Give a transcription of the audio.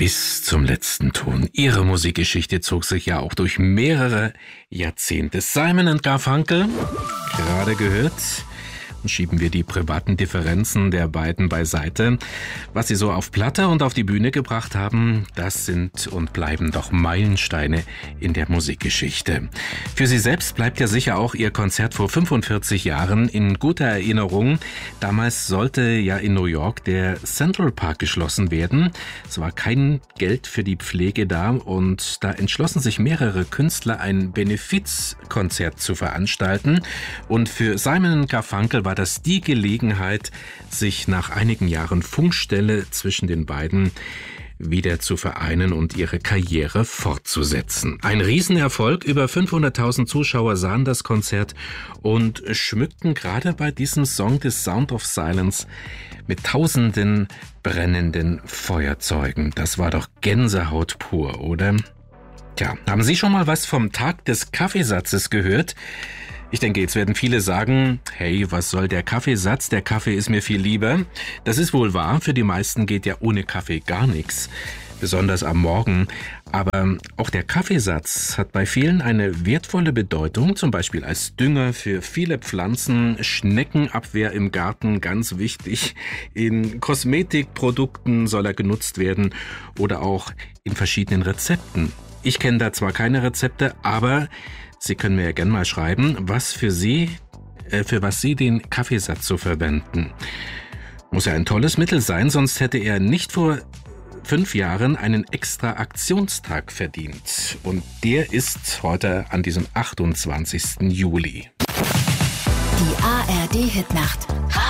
Bis zum letzten Ton. Ihre Musikgeschichte zog sich ja auch durch mehrere Jahrzehnte. Simon & Garfunkel, gerade gehört. Schieben wir die privaten Differenzen der beiden beiseite. Was sie so auf Platte und auf die Bühne gebracht haben, das sind und bleiben doch Meilensteine in der Musikgeschichte. Für sie selbst bleibt ja sicher auch ihr Konzert vor 45 Jahren in guter Erinnerung. Damals sollte ja in New York der Central Park geschlossen werden. Es war kein Geld für die Pflege da und da entschlossen sich mehrere Künstler, ein Benefizkonzert zu veranstalten. Und für Simon & Garfunkel war das die Gelegenheit, sich nach einigen Jahren Funkstelle zwischen den beiden wieder zu vereinen und ihre Karriere fortzusetzen. Ein Riesenerfolg, über 500.000 Zuschauer sahen das Konzert und schmückten gerade bei diesem Song The Sound of Silence mit tausenden brennenden Feuerzeugen. Das war doch Gänsehaut pur, oder? Tja, haben Sie schon mal was vom Tag des Kaffeesatzes gehört? Ich denke, jetzt werden viele sagen, hey, was soll der Kaffeesatz? Der Kaffee ist mir viel lieber. Das ist wohl wahr, für die meisten geht ja ohne Kaffee gar nichts, besonders am Morgen. Aber auch der Kaffeesatz hat bei vielen eine wertvolle Bedeutung, zum Beispiel als Dünger für viele Pflanzen, Schneckenabwehr im Garten, ganz wichtig. In Kosmetikprodukten soll er genutzt werden oder auch in verschiedenen Rezepten. Ich kenne da zwar keine Rezepte, aber Sie können mir ja gerne mal schreiben, für was Sie den Kaffeesatz so verwenden. Muss ja ein tolles Mittel sein, sonst hätte er nicht vor 5 Jahren einen extra Aktionstag verdient. Und der ist heute an diesem 28. Juli. Die ARD-Hitnacht.